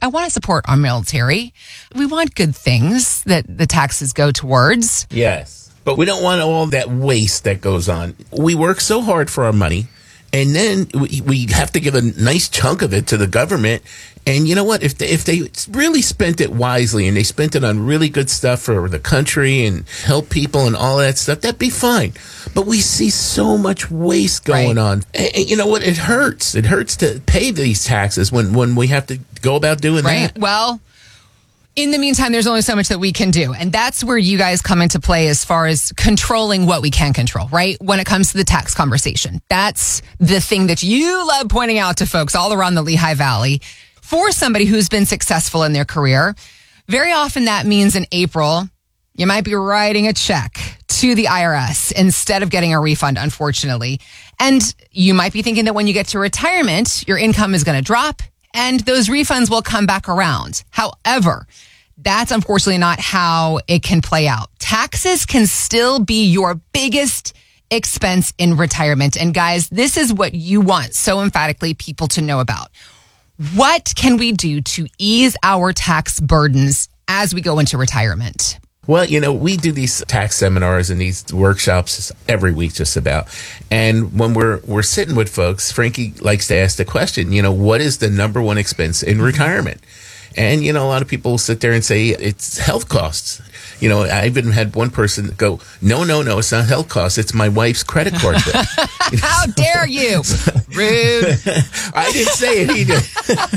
I want to support our military. We want good things that the taxes go towards. Yes. But we don't want all that waste that goes on. We work so hard for our money, and then we have to give a nice chunk of it to the government. And you know what? If they really spent it wisely and they spent it on really good stuff for the country and help people and all that stuff, that'd be fine. But we see so much waste going on. And you know what? It hurts. It hurts to pay these taxes when we have to go about doing that. Well, in the meantime, there's only so much that we can do. And that's where you guys come into play as far as controlling what we can control, right? When it comes to the tax conversation. That's the thing that you love pointing out to folks all around the Lehigh Valley. For somebody who's been successful in their career, very often that means in April, you might be writing a check to the IRS instead of getting a refund, unfortunately. And you might be thinking that when you get to retirement, your income is going to drop and those refunds will come back around. However, that's unfortunately not how it can play out. Taxes can still be your biggest expense in retirement. And guys, this is what you want so emphatically people to know about. What can we do to ease our tax burdens as we go into retirement? Well, you know, we do these tax seminars and these workshops every week just about. And when we're sitting with folks, Frankie likes to ask the question, you know, what is the number one expense in retirement? And, you know, a lot of people sit there and say it's health costs. You know, I even had one person go, no, it's not health costs. It's my wife's credit card bill. How dare you? Rude. I didn't say it. He did.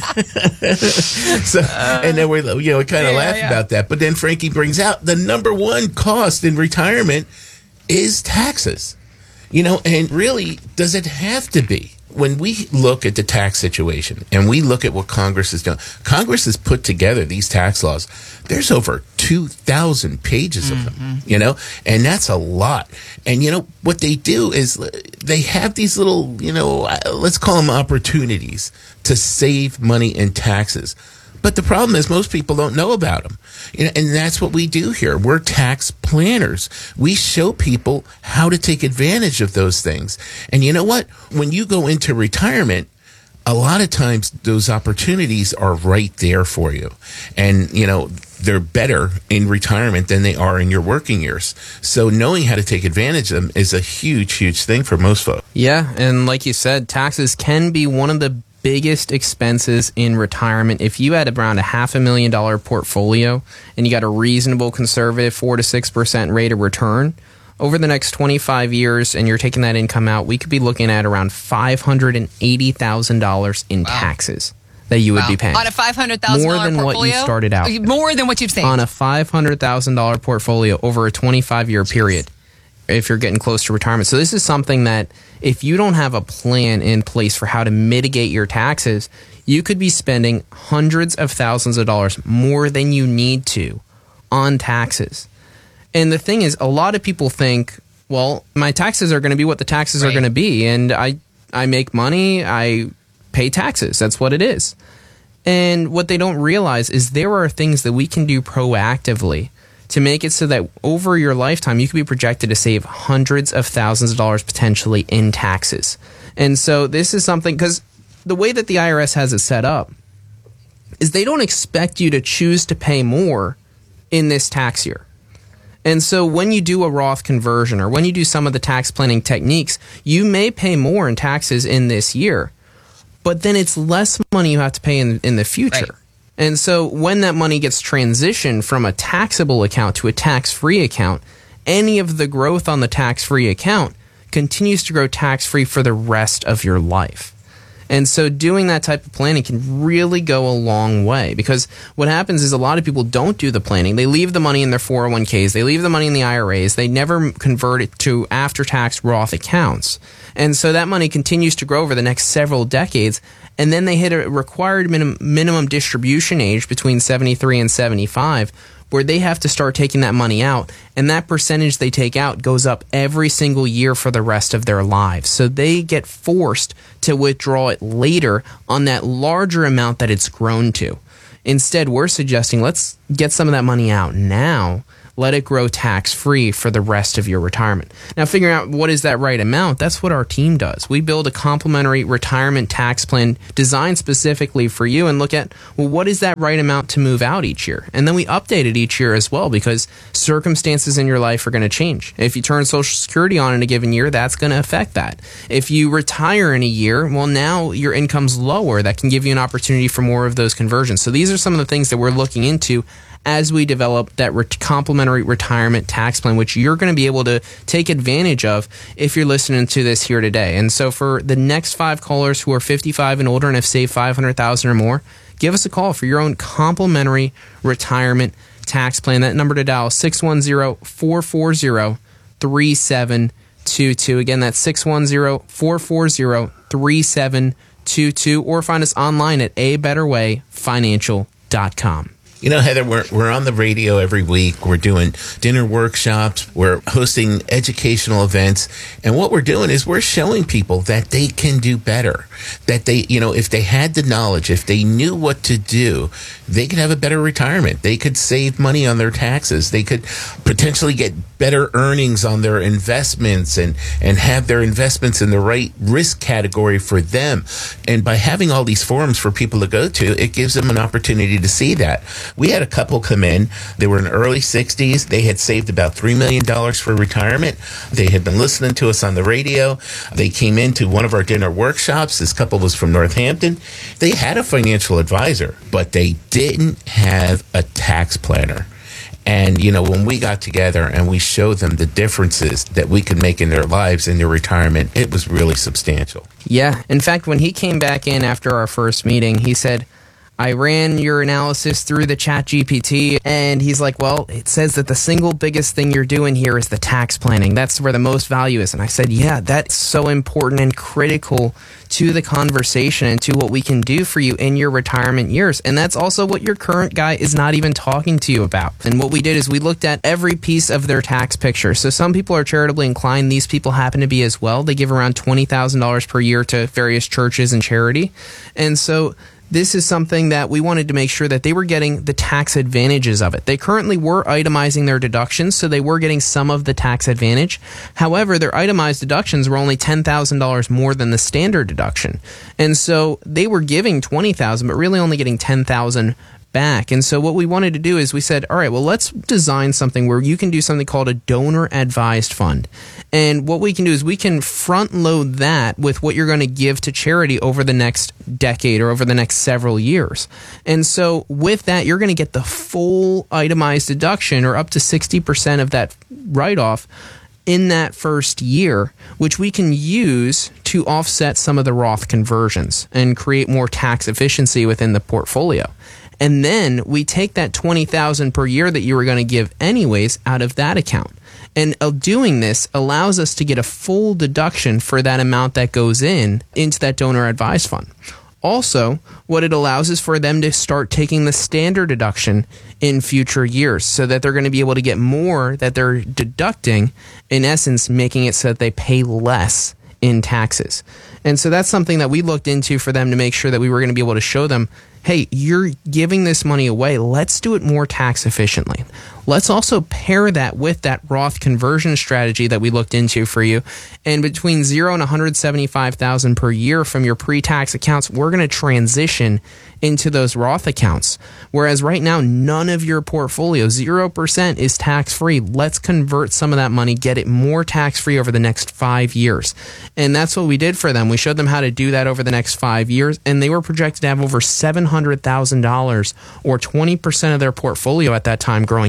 And then we kind of laugh about that. But then Frankie brings out the number one cost in retirement is taxes. You know, and really, does it have to be? When we look at the tax situation and we look at what Congress has done, Congress has put together these tax laws. There's over 2,000 pages of them, you know, and that's a lot. And, you know, what they do is they have these little, you know, let's call them opportunities to save money in taxes. But the problem is most people don't know about them. You know, and that's what we do here. We're tax planners. We show people how to take advantage of those things. And you know what? When you go into retirement, a lot of times those opportunities are right there for you. And, you know, they're better in retirement than they are in your working years. So knowing how to take advantage of them is a huge, huge thing for most folks. Yeah, and like you said, taxes can be one of the biggest expenses in retirement. If you had around a $500,000 portfolio and you got a reasonable conservative 4 to 6% rate of return over the next 25 years and you're taking that income out, we could be looking at around $580,000 in taxes that you would be paying. On a $500,000 more than portfolio? what you started out. More than what you've saved. On a $500,000 portfolio over a 25-year period if you're getting close to retirement. So this is something that if you don't have a plan in place for how to mitigate your taxes, you could be spending hundreds of thousands of dollars more than you need to on taxes. And the thing is, a lot of people think, well, my taxes are going to be what the taxes are going to be. And I make money, I pay taxes. That's what it is. And what they don't realize is there are things that we can do proactively to make it so that over your lifetime, you could be projected to save hundreds of thousands of dollars potentially in taxes. And so this is something, because the way that the IRS has it set up is they don't expect you to choose to pay more in this tax year. And so when you do a Roth conversion or when you do some of the tax planning techniques, you may pay more in taxes in this year, but then it's less money you have to pay in the future. Right. And so when that money gets transitioned from a taxable account to a tax-free account, any of the growth on the tax-free account continues to grow tax-free for the rest of your life. And so doing that type of planning can really go a long way, because what happens is a lot of people don't do the planning. They leave the money in their 401ks. They leave the money in the IRAs. They never convert it to after-tax Roth accounts. And so that money continues to grow over the next several decades. And then they hit a required minimum distribution age between 73 and 75, where they have to start taking that money out. And that percentage they take out goes up every single year for the rest of their lives. So they get forced to withdraw it later on that larger amount that it's grown to. Instead, we're suggesting let's get some of that money out now. let it grow tax-free for the rest of your retirement. Now, figuring out what is that right amount, that's what our team does. We build a complimentary retirement tax plan designed specifically for you and look at, well, what is that right amount to move out each year? And then we update it each year as well, because circumstances in your life are going to change. If you turn Social Security on in a given year, that's going to affect that. If you retire in a year, well, now your income's lower. That can give you an opportunity for more of those conversions. So these are some of the things that we're looking into as we develop that complimentary retirement tax plan, which you're going to be able to take advantage of if you're listening to this here today. And so for the next 5 callers who are 55 and older and have saved $500,000 or more, give us a call for your own complimentary retirement tax plan. That number to dial, 610-440-3722. Again, that's 610-440-3722. Or find us online at abetterwayfinancial.com. You know, Heather, we're on the radio every week. We're doing dinner workshops. We're hosting educational events. And what we're doing is we're showing people that they can do better. That they, you know, if they had the knowledge, if they knew what to do, they could have a better retirement. They could save money on their taxes. They could potentially get better earnings on their investments and have their investments in the right risk category for them. And by having all these forums for people to go to, it gives them an opportunity to see that. We had a couple come in. They were in the early 60s. They had saved about $3 million for retirement. They had been listening to us on the radio. They came into one of our dinner workshops. This couple was from Northampton. They had a financial advisor, but they didn't have a tax planner. And, you know, when we got together and we showed them the differences that we could make in their lives in their retirement, it was really substantial. Yeah. In fact, when he came back in after our first meeting, he said, I ran your analysis through the ChatGPT, and he's like, well, it says that the single biggest thing you're doing here is the tax planning. That's where the most value is. And I said, yeah, that's so important and critical to the conversation and to what we can do for you in your retirement years. And that's also what your current guy is not even talking to you about. And what we did is we looked at every piece of their tax picture. So some people are charitably inclined. These people happen to be as well. They give around $20,000 per year to various churches and charity. And so this is something that we wanted to make sure that they were getting the tax advantages of it. They currently were itemizing their deductions, so they were getting some of the tax advantage. However, their itemized deductions were only $10,000 more than the standard deduction. And so they were giving $20,000, but really only getting $10,000 back. And so what we wanted to do is we said, all right, well, let's design something where you can do something called a donor advised fund. And what we can do is we can front load that with what you're going to give to charity over the next decade or over the next several years. And so with that, you're going to get the full itemized deduction, or up to 60% of that write-off in that first year, which we can use to offset some of the Roth conversions and create more tax efficiency within the portfolio. And then we take that $20,000 per year that you were going to give anyways out of that account. And doing this allows us to get a full deduction for that amount that goes into that donor advised fund. Also, what it allows is for them to start taking the standard deduction in future years, so that they're going to be able to get more that they're deducting, in essence, making it so that they pay less in taxes. And so that's something that we looked into for them to make sure that we were going to be able to show them, hey, you're giving this money away. Let's do it more tax efficiently. Let's also pair that with that Roth conversion strategy that we looked into for you. And between $0 and $175,000 per year from your pre-tax accounts, we're going to transition into those Roth accounts. Whereas right now, none of your portfolio, 0%, is tax-free. Let's convert some of that money, get it more tax-free over the next 5 years. And that's what we did for them. We showed them how to do that over the next 5 years, and they were projected to have over $700,000, or 20% of their portfolio at that time, growing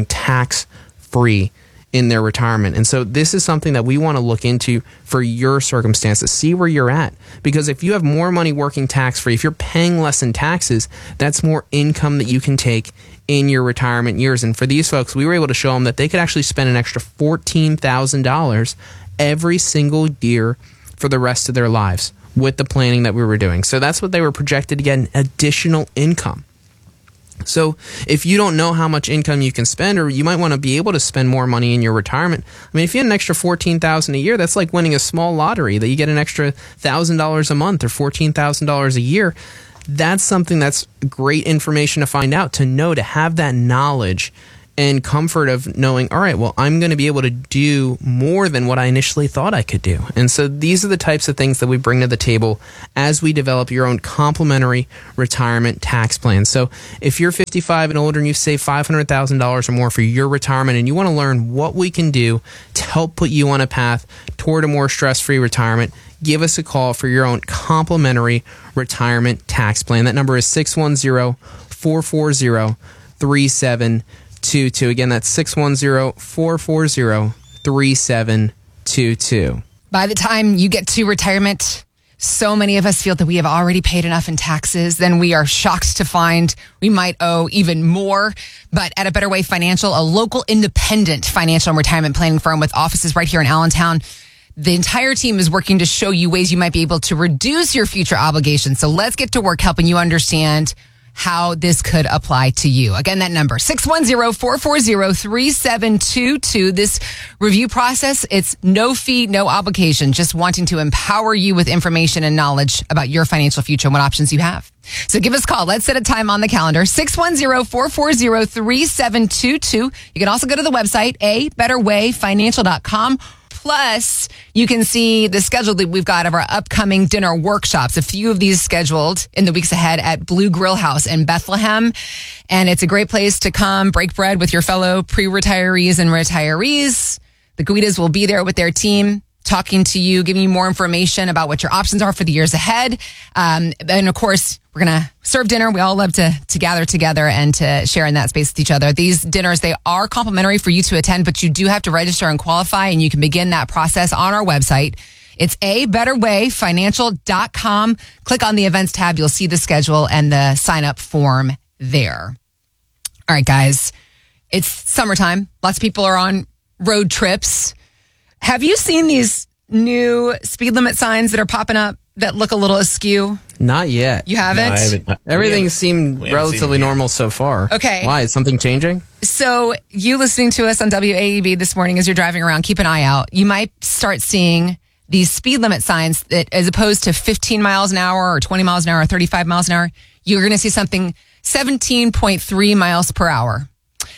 tax-free in their retirement. And so this is something that we want to look into for your circumstances. See where you're at. Because if you have more money working tax-free, if you're paying less in taxes, that's more income that you can take in your retirement years. And for these folks, we were able to show them that they could actually spend an extra $14,000 every single year for the rest of their lives with the planning that we were doing. So that's what they were projected to get, an additional income. So if you don't know how much income you can spend, or you might want to be able to spend more money in your retirement, I mean, if you had an extra $14,000 a year, that's like winning a small lottery, that you get an extra $1,000 a month or $14,000 a year. That's something that's great information to find out, to know, to have that knowledge and comfort of knowing, all right, well, I'm going to be able to do more than what I initially thought I could do. And so these are the types of things that we bring to the table as we develop your own complementary retirement tax plan. So if you're 55 and older and you've saved $500,000 or more for your retirement and you want to learn what we can do to help put you on a path toward a more stress-free retirement, give us a call for your own complimentary retirement tax plan. That number is 610-440-3722. Again, that's 610-440-3722. By the time you get to retirement, so many of us feel that we have already paid enough in taxes. Then we are shocked to find we might owe even more. But at A Better Way Financial, a local independent financial and retirement planning firm with offices right here in Allentown, the entire team is working to show you ways you might be able to reduce your future obligations. So let's get to work helping you understand how this could apply to you. Again, that number, 610-440-3722. This review process, it's no fee, no obligation, just wanting to empower you with information and knowledge about your financial future and what options you have. So give us a call. Let's set a time on the calendar, 610-440-3722. You can also go to the website, abetterwayfinancial.com. Plus, you can see the schedule that we've got of our upcoming dinner workshops. A few of these scheduled in the weeks ahead at Blue Grill House in Bethlehem. And it's a great place to come break bread with your fellow pre-retirees and retirees. The Guidas will be there with their team, talking to you, giving you more information about what your options are for the years ahead. And of course, we're going to serve dinner. We all love to gather together and to share in that space with each other. These dinners, they are complimentary for you to attend, but you do have to register and qualify, and you can begin that process on our website. It's abetterwayfinancial.com. Click on the events tab. You'll see the schedule and the sign up form there. All right, guys, it's summertime. Lots of people are on road trips. Have you seen these new speed limit signs that are popping up that look a little askew? Not yet. You haven't? No, I haven't. Everything seemed relatively normal so far. Okay. Why? Is something changing? So you listening to us on WAEB this morning as you're driving around, keep an eye out. You might start seeing these speed limit signs that, as opposed to 15 miles an hour or 20 miles an hour or 35 miles an hour, you're going to see something 17.3 miles per hour.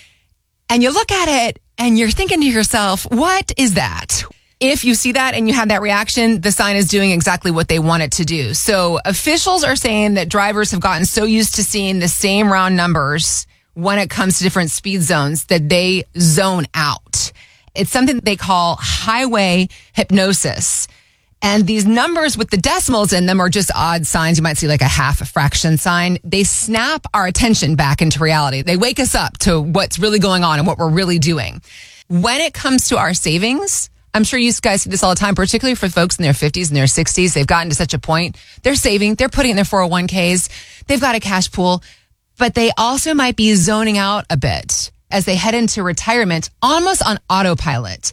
And you look at it and you're thinking to yourself, what is that? If you see that and you have that reaction, the sign is doing exactly what they want it to do. So officials are saying that drivers have gotten so used to seeing the same round numbers when it comes to different speed zones that they zone out. It's something that they call highway hypnosis. And these numbers with the decimals in them are just odd signs. You might see like a half a fraction sign. They snap our attention back into reality. They wake us up to what's really going on and what we're really doing. When it comes to our savings, I'm sure you guys see this all the time, particularly for folks in their 50s and their 60s. They've gotten to such a point. They're saving. They're putting in their 401ks. They've got a cash pool, but they also might be zoning out a bit as they head into retirement, almost on autopilot.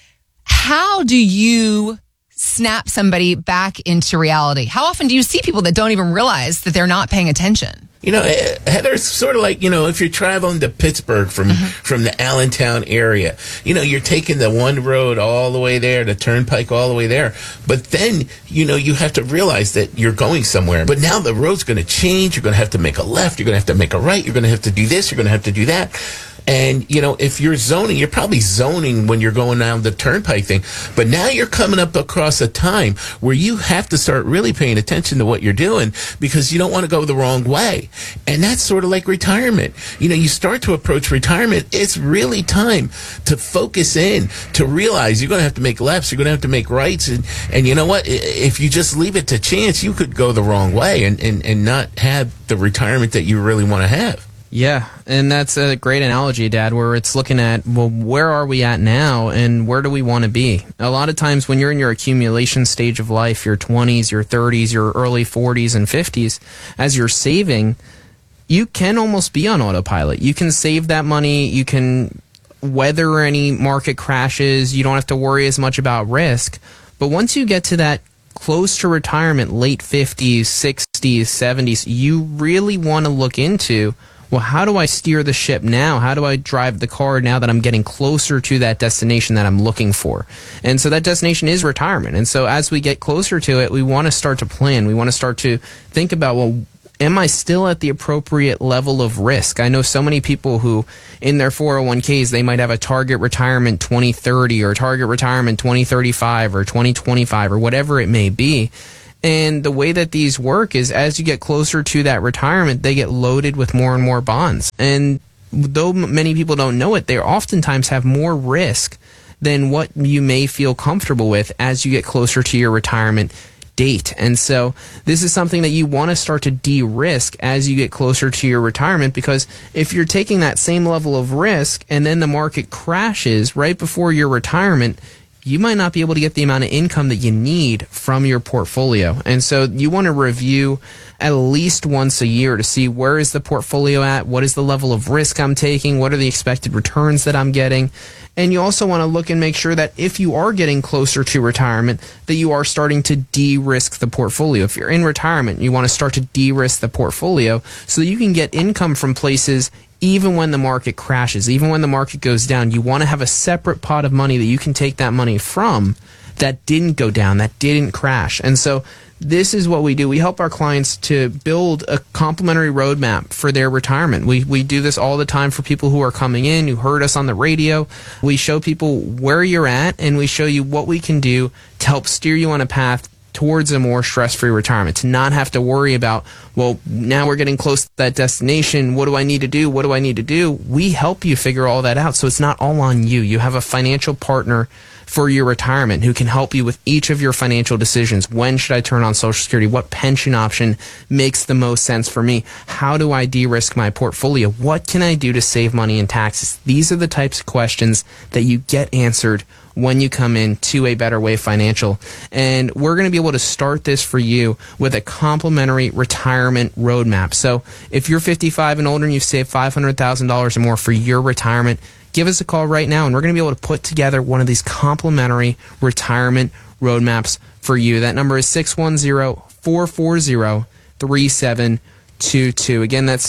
How do you snap somebody back into reality? How often do you see people that don't even realize that they're not paying attention? You know, Heather, it's sort of like, you know, if you're traveling to Pittsburgh from the Allentown area, you know, you're taking the one road all the way there, the turnpike all the way there. But then, you know, you have to realize that you're going somewhere. But now the road's going to change. You're going to have to make a left. You're going to have to make a right. You're going to have to do this. You're going to have to do that. And, you know, if you're zoning, you're probably zoning when you're going down the turnpike thing. But now you're coming up across a time where you have to start really paying attention to what you're doing because you don't want to go the wrong way. And that's sort of like retirement. You know, you start to approach retirement. It's really time to focus in, to realize you're going to have to make lefts. You're going to have to make rights. And you know what? If you just leave it to chance, you could go the wrong way and not have the retirement that you really want to have. Yeah, and that's a great analogy, Dad, where it's looking at, well, where are we at now and where do we want to be? A lot of times when you're in your accumulation stage of life, your 20s, your 30s, your early 40s and 50s, as you're saving, you can almost be on autopilot. You can save that money. You can weather any market crashes. You don't have to worry as much about risk. But once you get to that close to retirement, late 50s, 60s, 70s, you really want to look into, well, how do I steer the ship now? How do I drive the car now that I'm getting closer to that destination that I'm looking for? And so that destination is retirement. And so as we get closer to it, we want to start to plan. We want to start to think about, well, am I still at the appropriate level of risk? I know so many people who in their 401ks, they might have a target retirement 2030 or target retirement 2035 or 2025 or whatever it may be. And the way that these work is as you get closer to that retirement, they get loaded with more and more bonds. And though many people don't know it, they oftentimes have more risk than what you may feel comfortable with as you get closer to your retirement date. And so this is something that you want to start to de-risk as you get closer to your retirement, because if you're taking that same level of risk and then the market crashes right before your retirement, you might not be able to get the amount of income that you need from your portfolio. And so you want to review at least once a year to see where is the portfolio at, what is the level of risk I'm taking, what are the expected returns that I'm getting. And you also want to look and make sure that if you are getting closer to retirement, that you are starting to de-risk the portfolio. If you're in retirement, you want to start to de-risk the portfolio so that you can get income from places even when the market crashes, even when the market goes down. You want to have a separate pot of money that you can take that money from that didn't go down, that didn't crash. And so this is what we do. We help our clients to build a complementary roadmap for their retirement. We do this all the time for people who are coming in, who heard us on the radio. We show people where you're at, and we show you what we can do to help steer you on a path towards a more stress-free retirement, to not have to worry about, well, now we're getting close to that destination. What do I need to do? What do I need to do? We help you figure all that out, so it's not all on you. You have a financial partner for your retirement who can help you with each of your financial decisions. When should I turn on Social Security? What pension option makes the most sense for me? How do I de-risk my portfolio? What can I do to save money in taxes? These are the types of questions that you get answered when you come in to A Better Way Financial. And we're going to be able to start this for you with a complimentary retirement roadmap. So if you're 55 and older and you've saved $500,000 or more for your retirement, give us a call right now, and we're going to be able to put together one of these complimentary retirement roadmaps for you. That number is 610-440-3722. Again, that's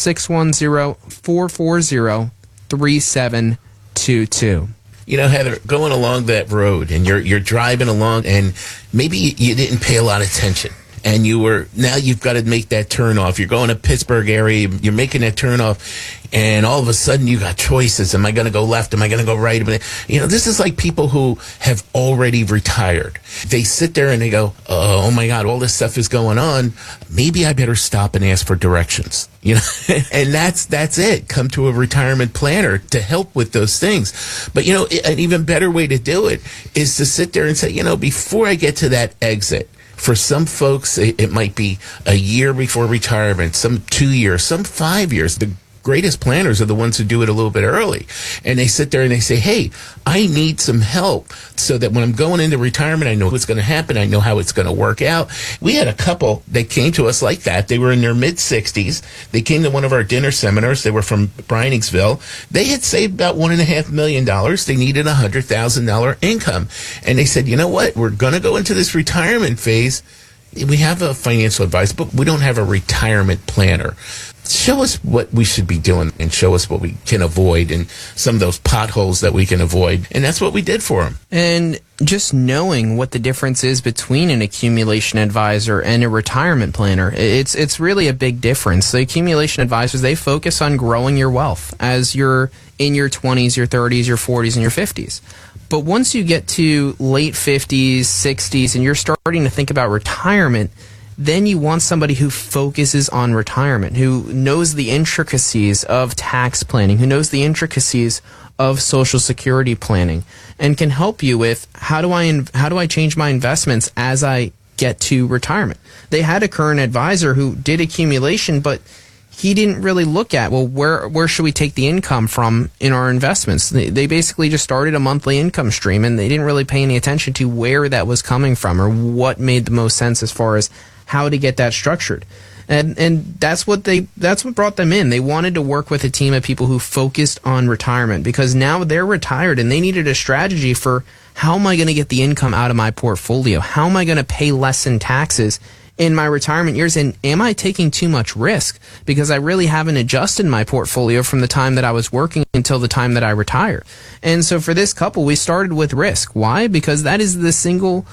610-440-3722. You know, Heather, going along that road and you're driving along and maybe you didn't pay a lot of attention. And now you've got to make that turn off. You're going to Pittsburgh area, you're making that turn off, and all of a sudden you got choices. Am I going to go left? Am I going to go right? You know, this is like people who have already retired. They sit there and they go, oh my God, all this stuff is going on. Maybe I better stop and ask for directions. You know, and that's it. Come to a retirement planner to help with those things. But, you know, an even better way to do it is to sit there and say, you know, before I get to that exit, for some folks, it might be a year before retirement, some 2 years, some 5 years. The greatest planners are the ones who do it a little bit early. And they sit there and they say, hey, I need some help so that when I'm going into retirement, I know what's going to happen. I know how it's going to work out. We had a couple that came to us like that. They were in their mid-60s. They came to one of our dinner seminars. They were from Breiningsville. They had saved about $1.5 million. They needed $100,000 income. And they said, you know what? We're going to go into this retirement phase. We have a financial advisor, but we don't have a retirement planner. Show us what we should be doing and show us what we can avoid and some of those potholes that we can avoid. And that's what we did for them. And just knowing what the difference is between an accumulation advisor and a retirement planner, it's really a big difference. The accumulation advisors, they focus on growing your wealth as you're in your 20s, your 30s, your 40s, and your 50s. But once you get to late 50s, 60s, and you're starting to think about retirement, then you want somebody who focuses on retirement, who knows the intricacies of tax planning, who knows the intricacies of Social Security planning, and can help you with how do I change my investments as I get to retirement. They had a current advisor who did accumulation, but he didn't really look at, well, where should we take the income from in our investments? They basically just started a monthly income stream, and they didn't really pay any attention to where that was coming from or what made the most sense as far as how to get that structured. And that's what brought them in. They wanted to work with a team of people who focused on retirement, because now they're retired and they needed a strategy for how am I going to get the income out of my portfolio? How am I going to pay less in taxes in my retirement years? And am I taking too much risk because I really haven't adjusted my portfolio from the time that I was working until the time that I retire? And so for this couple, we started with risk. Why? Because that is the single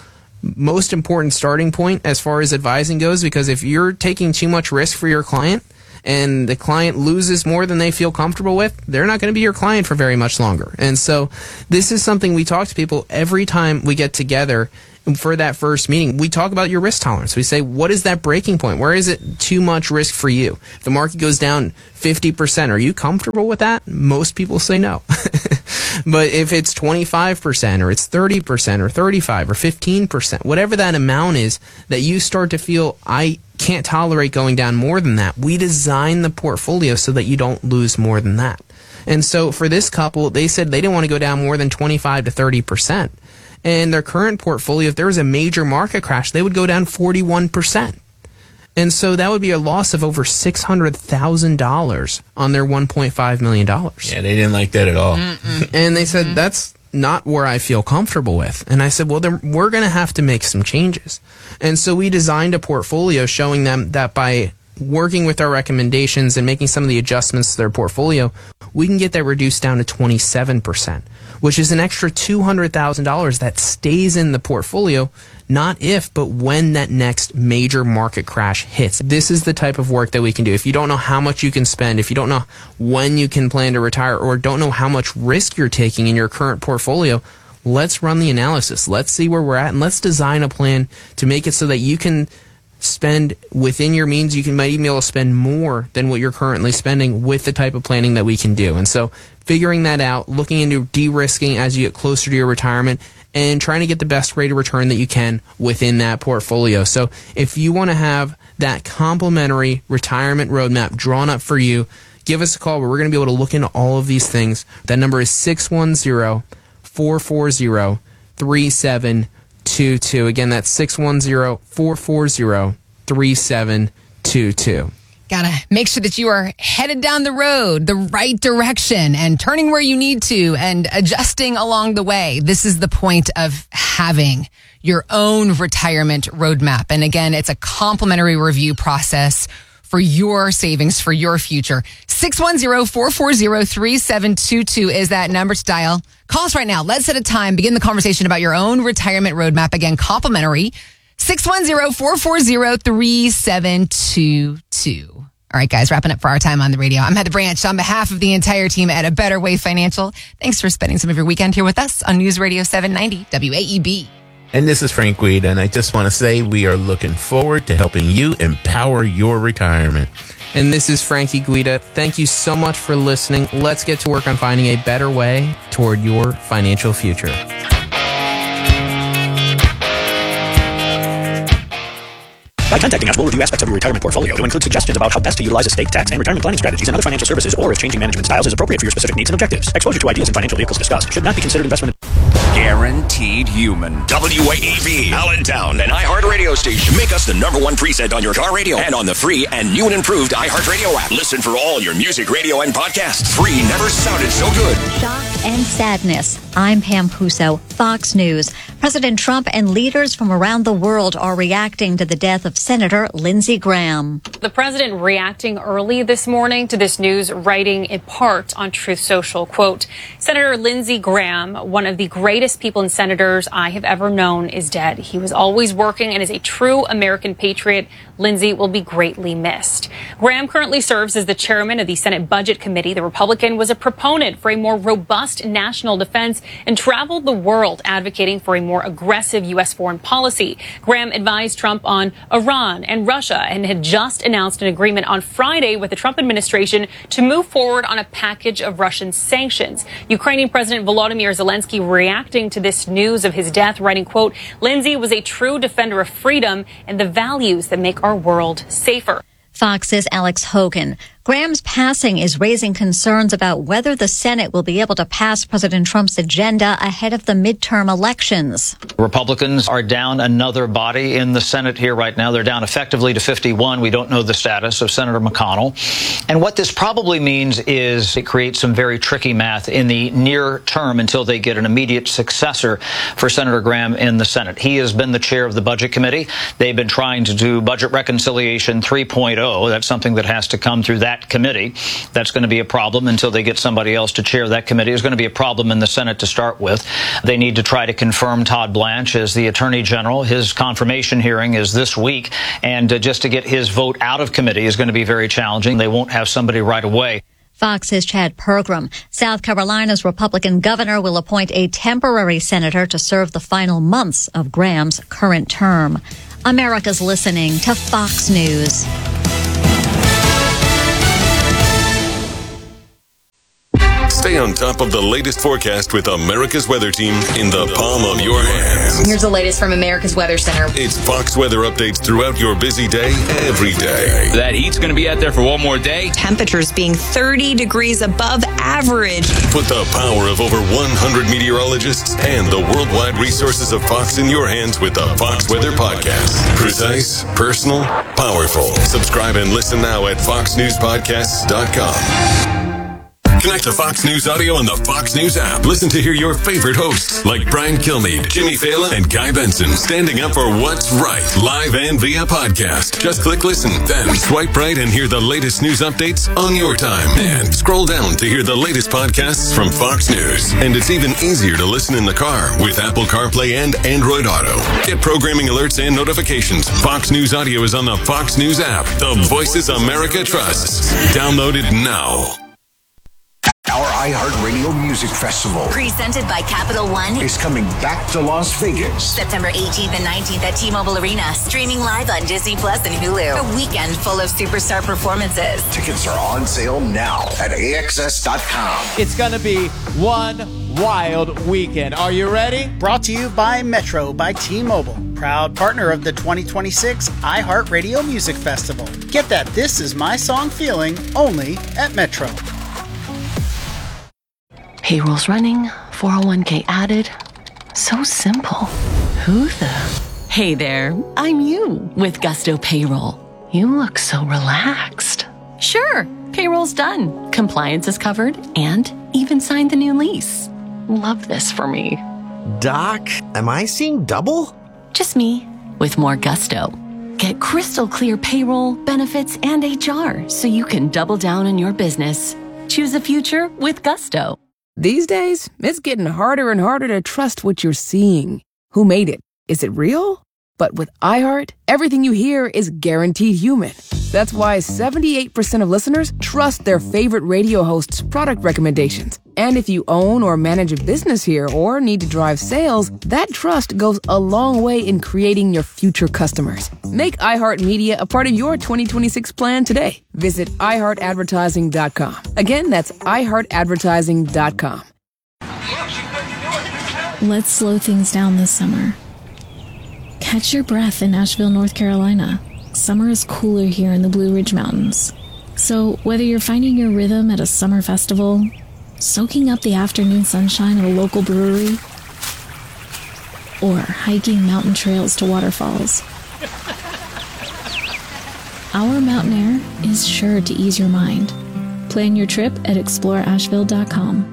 most important starting point as far as advising goes, because if you're taking too much risk for your client and the client loses more than they feel comfortable with, they're not going to be your client for very much longer. And so this is something we talk to people every time we get together for that first meeting. We talk about your risk tolerance. We say, what is that breaking point? Where is it too much risk for you? If the market goes down 50%, are you comfortable with that? Most people say no. But if it's 25% or it's 30% or 35 or 15%, whatever that amount is that you start to feel, I can't tolerate going down more than that, we design the portfolio so that you don't lose more than that. And so for this couple, they said they didn't want to go down more than 25 to 30%. And their current portfolio, if there was a major market crash, they would go down 41%. And so that would be a loss of over $600,000 on their $1.5 million. Yeah, they didn't like that at all. And they said, that's not where I feel comfortable with. And I said, well, then we're going to have to make some changes. And so we designed a portfolio showing them that by working with our recommendations and making some of the adjustments to their portfolio, we can get that reduced down to 27%, which is an extra $200,000 that stays in the portfolio, not if, but when that next major market crash hits. This is the type of work that we can do. If you don't know how much you can spend, if you don't know when you can plan to retire, or don't know how much risk you're taking in your current portfolio, let's run the analysis. Let's see where we're at, and let's design a plan to make it so that you can spend within your means. You might even be able to spend more than what you're currently spending with the type of planning that we can do. And so figuring that out, looking into de-risking as you get closer to your retirement, and trying to get the best rate of return that you can within that portfolio. So if you want to have that complimentary retirement roadmap drawn up for you, give us a call where we're going to be able to look into all of these things. That number is 610-440-3722. Again, that's 610-440-3722. Gotta make sure that you are headed down the road, the right direction, and turning where you need to and adjusting along the way. This is the point of having your own retirement roadmap. And again, it's a complimentary review process for your savings, for your future. 610-440-3722 is that number to dial. Call us right now. Let's set a time. Begin the conversation about your own retirement roadmap. Again, complimentary. 610-440-3722. All right, guys, wrapping up for our time on the radio. I'm Heather Branch on behalf of the entire team at A Better Way Financial. Thanks for spending some of your weekend here with us on News Radio 790 WAEB. And this is Frank Guida, and I just want to say we are looking forward to helping you empower your retirement. And this is Frankie Guida. Thank you so much for listening. Let's get to work on finding a better way toward your financial future. By contacting us, we'll review aspects of your retirement portfolio to include suggestions about how best to utilize estate tax and retirement planning strategies and other financial services, or if changing management styles is appropriate for your specific needs and objectives. Exposure to ideas and financial vehicles discussed should not be considered investment. Guaranteed Human. WAEB, Allentown, an iHeartRadio station. Make us the #1 preset on your car radio and on the free and new and improved iHeartRadio app. Listen for all your music, radio, and podcasts. Free never sounded so good. Shock and sadness. I'm Pam Puso, Fox News. President Trump and leaders from around the world are reacting to the death of Senator Lindsey Graham. The president reacting early this morning to this news, writing in part on Truth Social, quote, Senator Lindsey Graham, one of the greatest people and senators I have ever known, is dead. He was always working and is a true American patriot. Lindsey will be greatly missed. Graham currently serves as the chairman of the Senate Budget Committee. The Republican was a proponent for a more robust national defense and traveled the world advocating for a more aggressive U.S. foreign policy. Graham advised Trump on Iran and Russia and had just announced an agreement on Friday with the Trump administration to move forward on a package of Russian sanctions. Ukrainian President Volodymyr Zelensky reacting to this news of his death, writing, quote, Lindsey was a true defender of freedom and the values that make our world safer. Fox's Alex Hogan. Graham's passing is raising concerns about whether the Senate will be able to pass President Trump's agenda ahead of the midterm elections. Republicans are down another body in the Senate here right now. They're down effectively to 51. We don't know the status of Senator McConnell. And what this probably means is it creates some very tricky math in the near term until they get an immediate successor for Senator Graham in the Senate. He has been the chair of the Budget Committee. They've been trying to do Budget Reconciliation 3.0. That's something that has to come through that that committee. That's going to be a problem until they get somebody else to chair that committee. It's going to be a problem in the Senate to start with. They need to try to confirm Todd Blanche as the Attorney General. His confirmation hearing is this week, and just to get his vote out of committee is going to be very challenging. They won't have somebody right away. Fox's Chad Pergram. South Carolina's Republican governor will appoint a temporary senator to serve the final months of Graham's current term. America's listening to Fox News. Stay on top of the latest forecast with America's Weather Team in the palm of your hands. Here's the latest from America's Weather Center. It's Fox weather updates throughout your busy day, every day. That heat's going to be out there for one more day. Temperatures being 30 degrees above average. Put the power of over 100 meteorologists and the worldwide resources of Fox in your hands with the Fox Weather Podcast. Precise, personal, powerful. Subscribe and listen now at foxnewspodcasts.com. Connect to Fox News Audio on the Fox News app. Listen to hear your favorite hosts like Brian Kilmeade, Jimmy Fallon, and Guy Benson standing up for what's right, live and via podcast. Just click listen, then swipe right and hear the latest news updates on your time. And scroll down to hear the latest podcasts from Fox News. And it's even easier to listen in the car with Apple CarPlay and Android Auto. Get programming alerts and notifications. Fox News Audio is on the Fox News app. The voices America trusts. Download it now. Our iHeartRadio Music Festival, presented by Capital One, is coming back to Las Vegas. September 18th and 19th at T-Mobile Arena. Streaming live on Disney Plus and Hulu. A weekend full of superstar performances. Tickets are on sale now at AXS.com. It's going to be one wild weekend. Are you ready? Brought to you by Metro by T-Mobile. Proud partner of the 2026 iHeartRadio Music Festival. Get that This Is My Song feeling only at Metro. Payroll's running, 401k added. So simple. Who the? Hey there, I'm you with Gusto Payroll. You look so relaxed. Sure, payroll's done. Compliance is covered and even signed the new lease. Love this for me. Doc, am I seeing double? Just me with more gusto. Get crystal clear payroll, benefits, and HR so you can double down on your business. Choose the future with Gusto. These days, it's getting harder and harder to trust what you're seeing. Who made it? Is it real? But with iHeart, everything you hear is guaranteed human. That's why 78% of listeners trust their favorite radio host's product recommendations. And if you own or manage a business here or need to drive sales, that trust goes a long way in creating your future customers. Make iHeartMedia a part of your 2026 plan today. Visit iHeartAdvertising.com. Again, that's iHeartAdvertising.com. Let's slow things down this summer. Catch your breath in Asheville, North Carolina. Summer is cooler here in the Blue Ridge Mountains. So whether you're finding your rhythm at a summer festival, soaking up the afternoon sunshine at a local brewery, or hiking mountain trails to waterfalls, our mountain air is sure to ease your mind. Plan your trip at exploreasheville.com.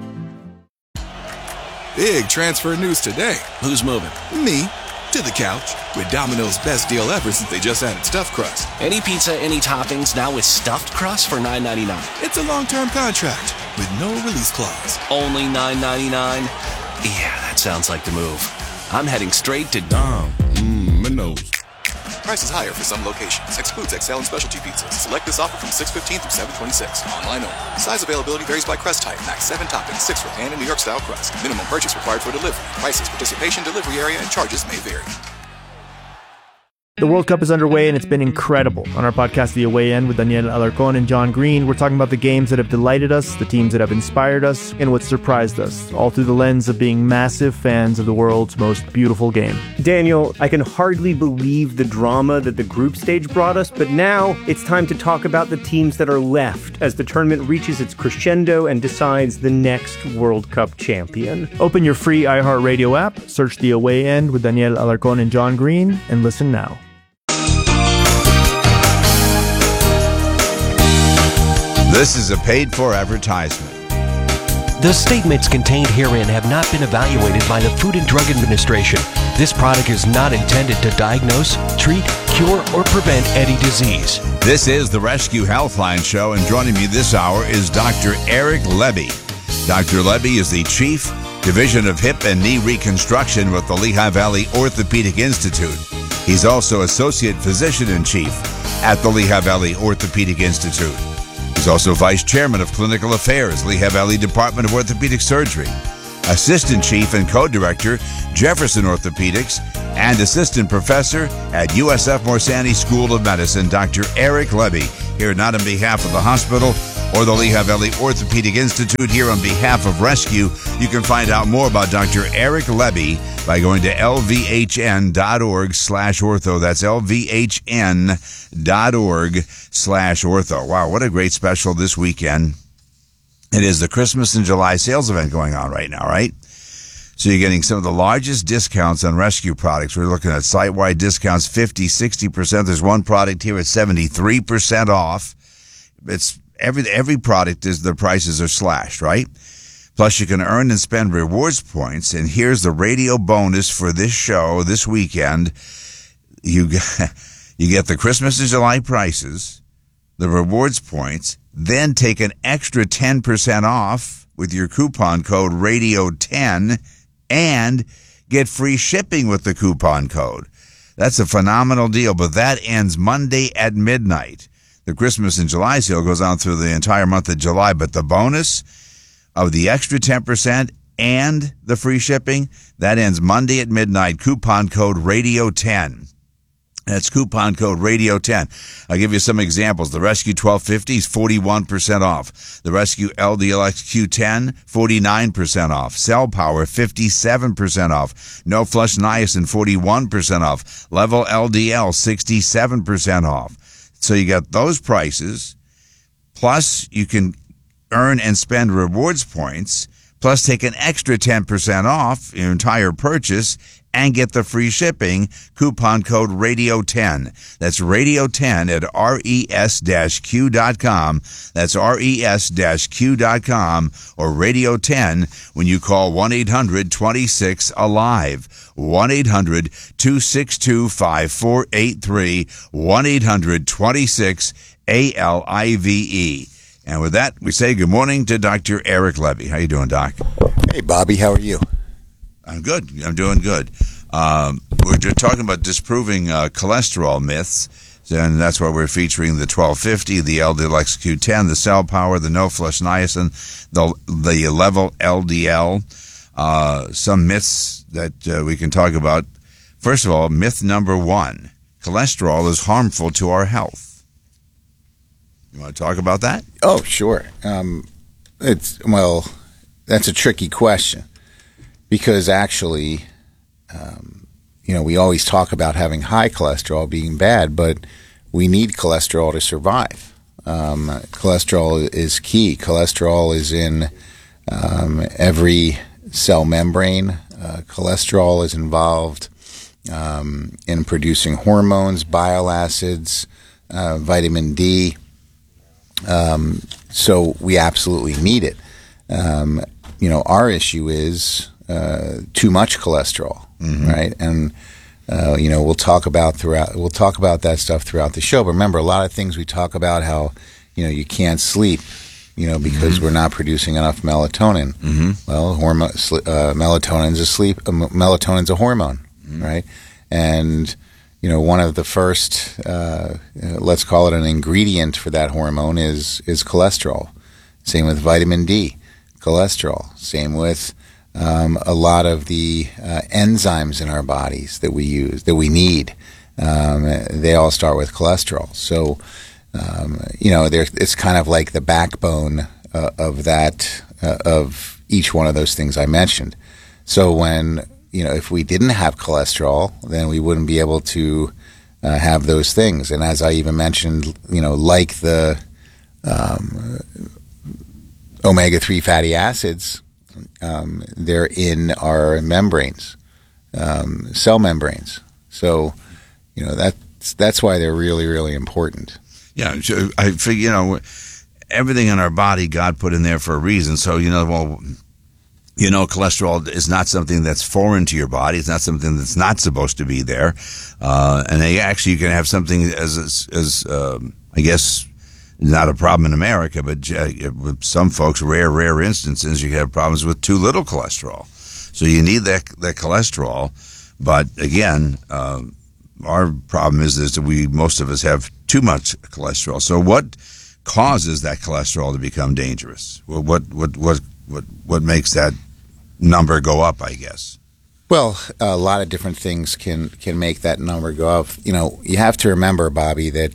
Big transfer news today. Who's moving? Me. To the couch with Domino's best deal ever since they just added stuffed crust. Any pizza, any toppings, now with stuffed crust for $9.99. It's a long-term contract with no release clause. Only $9.99? Yeah, that sounds like the move. I'm heading straight to Domino's. Price is higher for some locations. Excludes XL and specialty pizzas. Select this offer from 6/15 through 7/26. Online only. Size availability varies by crust type. Max 7 toppings, 6 for pan and New York style crust. Minimum purchase required for delivery. Prices, participation, delivery area, and charges may vary. The World Cup is underway and it's been incredible. On our podcast, The Away End, with Daniel Alarcón and John Green, we're talking about the games that have delighted us, the teams that have inspired us, and what surprised us, all through the lens of being massive fans of the world's most beautiful game. Daniel, I can hardly believe the drama that the group stage brought us, but now it's time to talk about the teams that are left as the tournament reaches its crescendo and decides the next World Cup champion. Open your free iHeartRadio app, search The Away End with Daniel Alarcón and John Green, and listen now. This is a paid-for advertisement. The statements contained herein have not been evaluated by the Food and Drug Administration. This product is not intended to diagnose, treat, cure or prevent any disease. This is the Rescue Healthline Show, and joining me this hour is Dr. Eric Lebby. Dr. Lebby is the Chief, Division of Hip and Knee Reconstruction with the Lehigh Valley Orthopedic Institute. He's also Associate Physician-in-Chief at the Lehigh Valley Orthopedic Institute. He's also Vice Chairman of Clinical Affairs, Lehigh Valley Department of Orthopedic Surgery, Assistant Chief and Co-Director, Jefferson Orthopedics, and Assistant Professor at USF Morsani School of Medicine, Dr. Eric Lebby, here not on behalf of the hospital or the Lehigh Valley Orthopedic Institute, here on behalf of Rescue. You can find out more about Dr. Eric Lebby by going to lvhn.org/ortho. That's lvhn.org/ortho. Wow, what a great special this weekend. It is the Christmas in July sales event going on right now, right? So you're getting some of the largest discounts on Rescue products. We're looking at site-wide discounts, 50, 60%. There's one product here at 73% off. It's every product is, the prices are slashed, right? Plus you can earn and spend rewards points. And here's the radio bonus for this show this weekend. You get the Christmas in July prices, the rewards points, then take an extra 10% off with your coupon code RADIO10 and get free shipping with the coupon code. That's a phenomenal deal, but that ends Monday at midnight. The Christmas in July sale goes on through the entire month of July, but the bonus of the extra 10% and the free shipping, that ends Monday at midnight. Coupon code RADIO10. That's coupon code RADIO10. I'll give you some examples. The Rescue 1250 is 41% off. The Rescue LDLX Q10, 49% off. Cell Power, 57% off. No Flush Niacin, 41% off. Level LDL, 67% off. So you got those prices. Plus, you can earn and spend rewards points. Plus, take an extra 10% off your entire purchase and get the free shipping. Coupon code RADIO10. That's RADIO10 at res-q.com. That's res-q.com or RADIO10 when you call 1-800-26-ALIVE. 1-800-262-5483. 1-800-26-ALIVE. And with that, we say good morning to Dr. Eric Lebby. How you doing, Doc? Hey, Bobby. How are you? I'm good. I'm doing good. We're just talking about disproving cholesterol myths, and that's why we're featuring the 1250, the LDLX Q10, the Cell Power, the No Flush Niacin, the Level LDL. Some myths that we can talk about. First of all, myth number 1: cholesterol is harmful to our health. You want to talk about that? Oh, sure. That's a tricky question. Because actually, we always talk about having high cholesterol being bad, but we need cholesterol to survive. Cholesterol is key. Cholesterol is in every cell membrane. Cholesterol is involved in producing hormones, bile acids, vitamin D. So we absolutely need it. Our issue is too much cholesterol, right? And we'll talk about that stuff throughout the show. But remember, a lot of things we talk about how you can't sleep, because we're not producing enough melatonin. Well, melatonin's a hormone, right? And one of the first, let's call it an ingredient for that hormone is cholesterol. Same with vitamin D, cholesterol. Same with a lot of the enzymes in our bodies that we use, that we need. They all start with cholesterol. So, it's kind of like the backbone of that, of each one of those things I mentioned. So when, if we didn't have cholesterol, then we wouldn't be able to have those things. And as I even mentioned, like the omega-3 fatty acids, they're in our membranes, cell membranes. So, that's why they're really, really important. Yeah, so I figure, everything in our body God put in there for a reason. So, cholesterol is not something that's foreign to your body. It's not something that's not supposed to be there. And you can have something as I guess, not a problem in America, but with some folks, rare instances, you have problems with too little cholesterol. So you need that cholesterol. But again, our problem is that most of us have too much cholesterol. So what causes that cholesterol to become dangerous? What makes that number go up, I guess? Well, a lot of different things can make that number go up. You have to remember, Bobby, that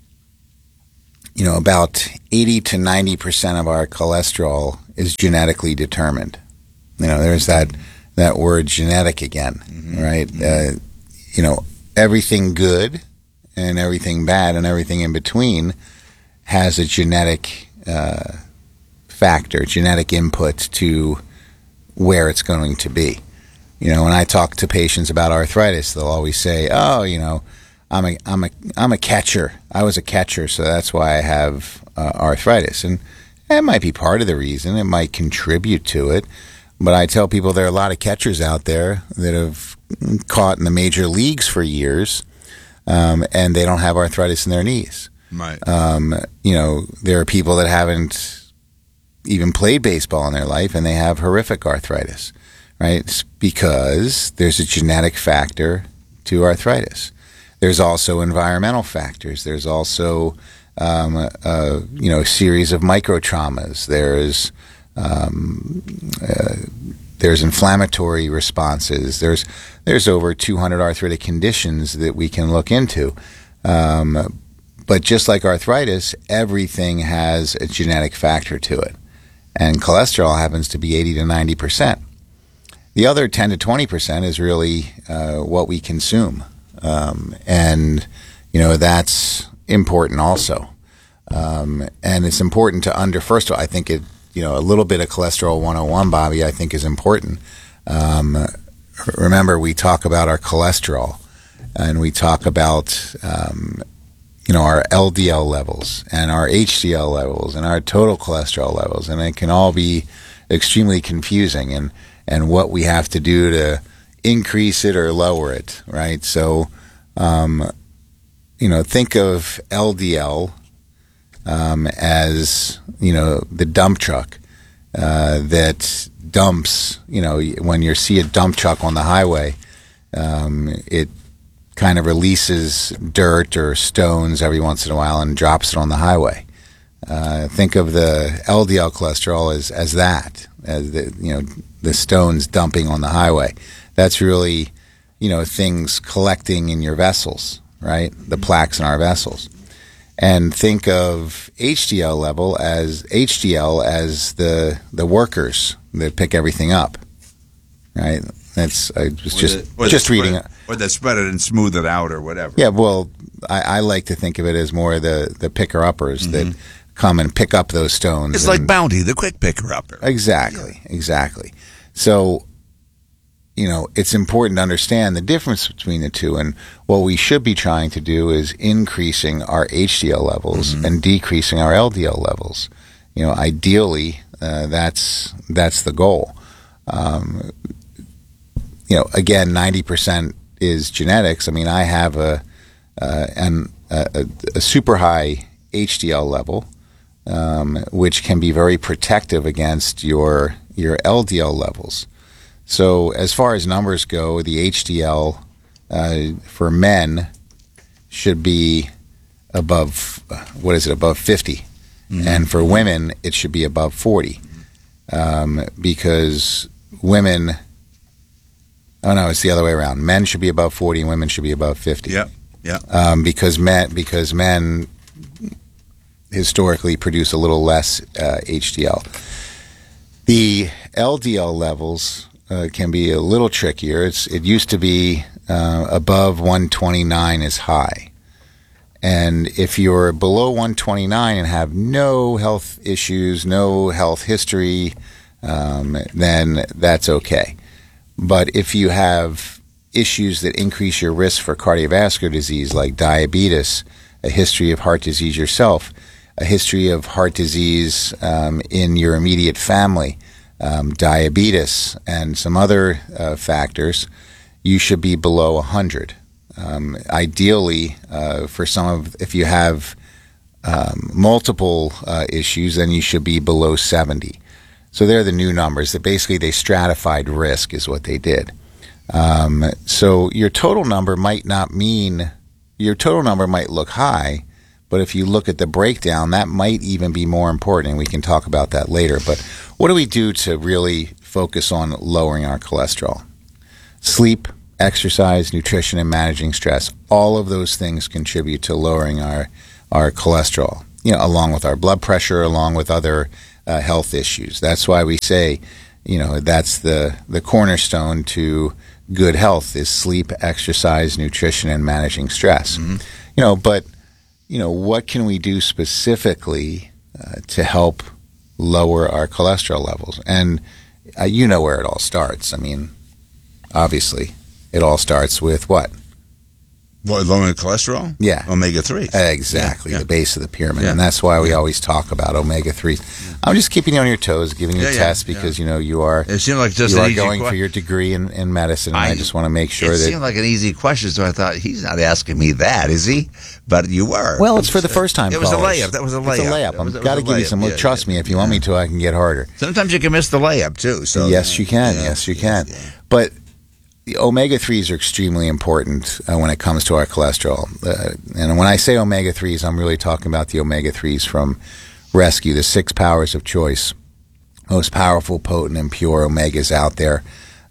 about 80 to 90% of our cholesterol is genetically determined. There's that word genetic again, right? Everything good and everything bad and everything in between has a genetic factor, genetic input to where it's going to be. When I talk to patients about arthritis, they'll always say, "Oh, I'm a catcher. I was a catcher, so that's why I have arthritis." And that might be part of the reason. It might contribute to it. But I tell people there are a lot of catchers out there that have caught in the major leagues for years, and they don't have arthritis in their knees. Right. There are people that haven't even played baseball in their life, and they have horrific arthritis, right? It's because there's a genetic factor to arthritis. There's also environmental factors. There's also, a series of micro traumas. There's inflammatory responses. There's over 200 arthritic conditions that we can look into. But just like arthritis, everything has a genetic factor to it. And cholesterol happens to be 80 to 90%. The other 10 to 20% is really what we consume. And that's important also. And it's important to first of all, I think a little bit of cholesterol 101, Bobby, I think is important. Remember, we talk about our cholesterol and we talk about, our LDL levels and our HDL levels and our total cholesterol levels. And it can all be extremely confusing and what we have to do to increase it or lower it, right? So, think of LDL as, the dump truck that dumps, when you see a dump truck on the highway, it kind of releases dirt or stones every once in a while and drops it on the highway. Think of the LDL cholesterol as that, as the stones dumping on the highway. That's really, things collecting in your vessels, right? The plaques in our vessels. And think of HDL as the workers that pick everything up, right? That's reading it, or that spread it and smooth it out or whatever. Yeah, well, I like to think of it as more the picker uppers that come and pick up those stones. It's like Bounty, the quick picker upper. Exactly. So, it's important to understand the difference between the two, and what we should be trying to do is increasing our HDL levels and decreasing our LDL levels. Ideally, that's the goal. Again, 90% is genetics. I mean, I have a super high HDL level, which can be very protective against your LDL levels. So as far as numbers go, the HDL for men should be above, above 50. And for women, it should be above 40. Because women, it's the other way around. Men should be above 40 and women should be above 50. Yeah. Because men historically produce a little less HDL. The LDL levels can be a little trickier. It used to be above 129 is high. And if you're below 129 and have no health issues, no health history, then that's okay. But if you have issues that increase your risk for cardiovascular disease like diabetes, a history of heart disease yourself, a history of heart disease in your immediate family, diabetes, and some other factors, you should be below 100. Ideally, if you have multiple issues, then you should be below 70. So they're the new numbers. That basically they stratified risk is what they did. So your total number might look high, but if you look at the breakdown, that might even be more important, and we can talk about that later. But what do we do to really focus on lowering our cholesterol? Sleep, exercise, nutrition, and managing stress. All of those things contribute to lowering our cholesterol, along with our blood pressure, along with other health issues. That's why we say, that's the cornerstone to good health is sleep, exercise, nutrition, and managing stress. But what can we do specifically to help lower our cholesterol levels? And where it all starts. I mean, obviously, it all starts with what? What, lowering cholesterol? Yeah. Omega-3s. Exactly, the base of the pyramid. And that's why we always talk about omega-3s. I'm just keeping you on your toes, giving you a test because, you are, it seemed like just you an are easy going for your degree in medicine, and I just want to make sure it seemed like an easy question, so I thought, he's not asking me that, is he? But you were. Well, it's for the first time. It was a layup. That was a layup. It's a layup. I've got to give you some. Trust me, if you want me to, I can get harder. Sometimes you can miss the layup, too. So yes, you can. Yes, you can. But the omega-3s are extremely important when it comes to our cholesterol. And when I say omega-3s, I'm really talking about the omega-3s from Rescue, the 6 powers of choice, most powerful, potent, and pure omegas out there.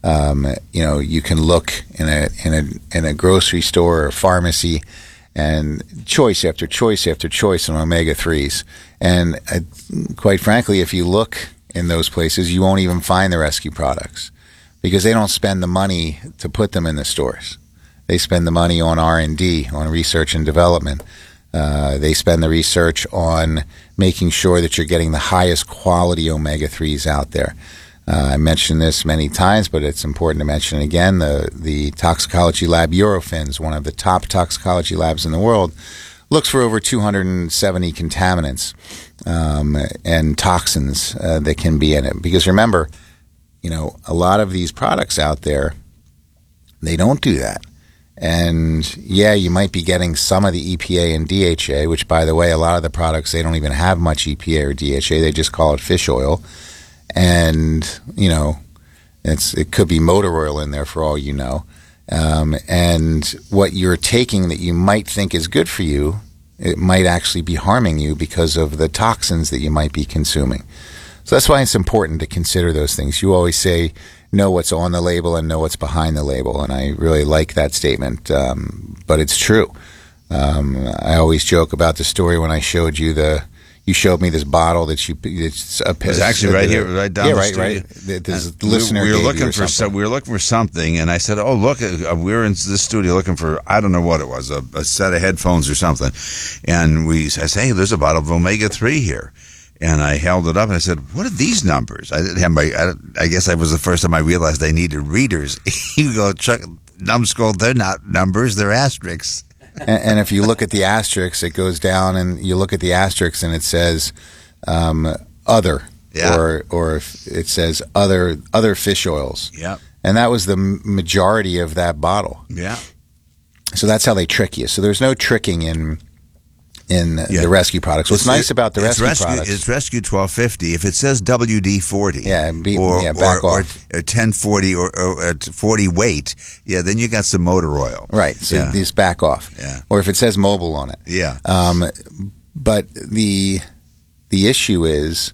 You can look in a grocery store or pharmacy, and choice after choice after choice on omega-3s. And quite frankly, if you look in those places, you won't even find the Rescue products, because they don't spend the money to put them in the stores. They spend the money on R&D, on research and development. They spend the research on making sure that you're getting the highest quality omega-3s out there. I mentioned this many times, but it's important to mention again. The toxicology lab Eurofins, one of the top toxicology labs in the world, looks for over 270 contaminants and toxins that can be in it. Because remember, a lot of these products out there, they don't do that. And you might be getting some of the EPA and DHA, which, by the way, a lot of the products, they don't even have much EPA or DHA. They just call it fish oil. And, it could be motor oil in there for all you know. And what you're taking that you might think is good for you, it might actually be harming you because of the toxins that you might be consuming. So that's why it's important to consider those things. You always say, know what's on the label and know what's behind the label. And I really like that statement, but it's true. I always joke about the story when I showed you you showed me this bottle that it's actually right here, right down the street. Right. This listener we were looking for something, and I said, "Oh, look, we're in this studio looking for I don't know what it was, a set of headphones or something." And I said, "Hey, there's a bottle of omega-3 here." And I held it up and I said, "What are these numbers?" I didn't have I guess that was the first time I realized I needed readers. You go, Chuck, numbskull, they're not numbers, they're asterisks. And if you look at the asterisks, it goes down, and you look at the asterisks, and it says other, or it says other fish oils. Yeah. And that was the majority of that bottle. Yeah. So that's how they trick you. So there's no tricking in the Rescue products. What's nice about the Rescue products? It's Rescue 1250. If it says WD-40 back off. or 1040 or 40 weight, then you got some motor oil. Right, so these back off. Yeah. Or if it says mobile on it. Yeah. But the issue is,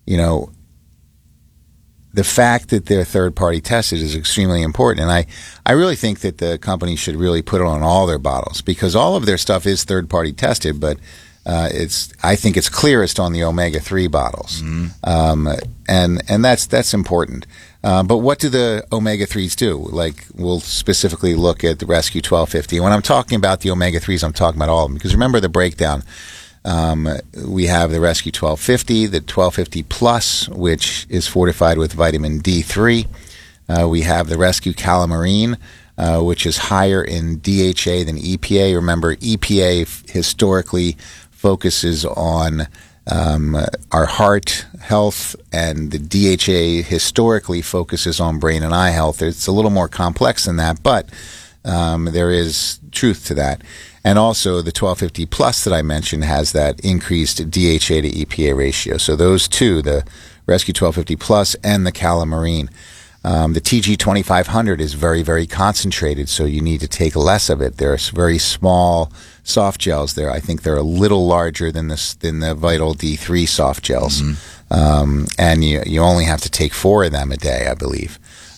the fact that they're third-party tested is extremely important. And I really think that the company should really put it on all their bottles, because all of their stuff is third-party tested, but I think it's clearest on the omega-3 bottles. Mm-hmm. And that's important. But what do the omega-3s do? Like, we'll specifically look at the Rescue 1250. When I'm talking about the omega-3s, I'm talking about all of them, because remember the breakdown. We have the Rescue 1250, the 1250 Plus, which is fortified with vitamin D3. We have the Rescue Calamarine, which is higher in DHA than EPA. Remember, EPA historically focuses on Our heart health and the DHA historically focuses on brain and eye health. It's a little more complex than that, but there is truth to that. And also the 1250 Plus that I mentioned has that increased DHA to EPA ratio. So those two, the Rescue 1250 Plus and the Calamarine. The TG 2500 is very, very concentrated, so you need to take less of it. There are very small soft gels there. I think they're a little larger than the Vital D3 soft gels. And you only have to take 4 of them a day, I believe.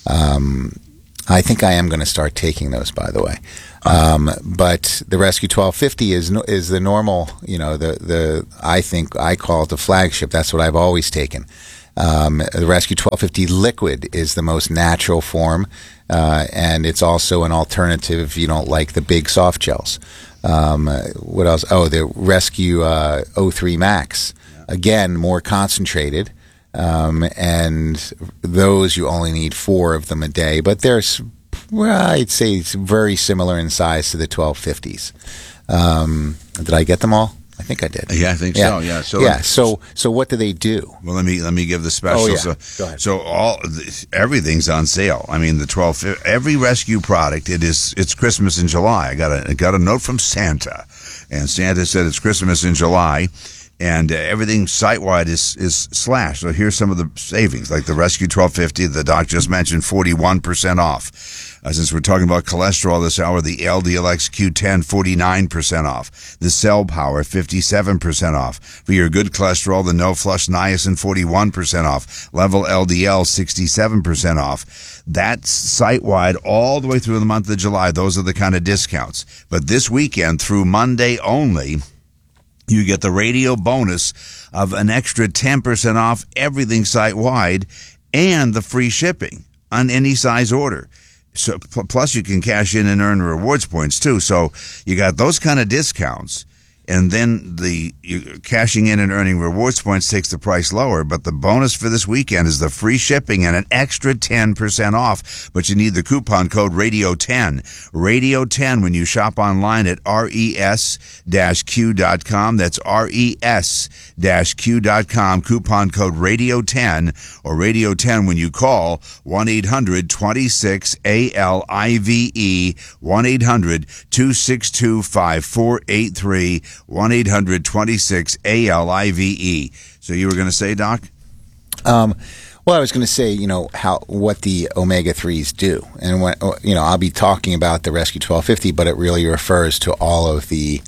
I think I am going to start taking those, by the way. But the Rescue 1250 is the normal, I think I call it the flagship. That's what I've always taken. The Rescue 1250 liquid is the most natural form, and it's also an alternative if you don't like the big soft gels. What else? Oh, the Rescue 03 Max. Again, more concentrated, and those you only need 4 of them a day. But there's, I'd say it's very similar in size to the 1250s. Did I get them all? I think I did. Yeah, I think so. Yeah. So what do they do? Well, let me give the special. Go ahead. So everything's on sale. I mean, every Rescue product. It's Christmas in July. I got a note from Santa, and Santa said it's Christmas in July. And everything site-wide is slashed. So here's some of the savings, like the Rescue 1250, the doc just mentioned, 41% off. Since we're talking about cholesterol this hour, the LDLX Q10, 49% off. The Cell Power, 57% off. For your good cholesterol, the No Flush Niacin, 41% off. Level LDL, 67% off. That's site-wide all the way through the month of July. Those are the kind of discounts. But this weekend, through Monday only, you get the radio bonus of an extra 10% off everything site-wide and the free shipping on any size order. So plus you can cash in and earn rewards points too. So you got those kind of discounts, and then cashing in and earning rewards points takes the price lower. But the bonus for this weekend is the free shipping and an extra 10% off. But you need the coupon code Radio10. Radio10 when you shop online at res-q.com. That's res-q.com. Coupon code Radio10 or Radio10 when you call 1-800-26-ALIVE, 1-800-262-5483. 1-800-26-ALIVE. So you were going to say, Doc? Well, I was going to say, what the omega-3s do. And I'll be talking about the Rescue 1250, but it really refers to all of the